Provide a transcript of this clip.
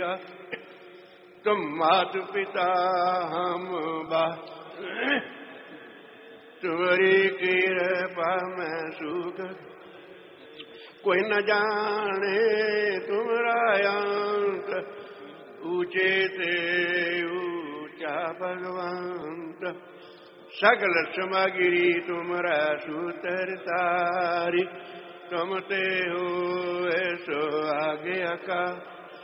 तुम मात पिता हम बा, तुम्हारी कृपा में सुख कोई न जाने तुम्हारा अंत, ऊंचे से ऊंचा भगवंत। सकल समगिरी तुम्हारा सूतर तारी, तुम ते हो ऐसो आज्ञा का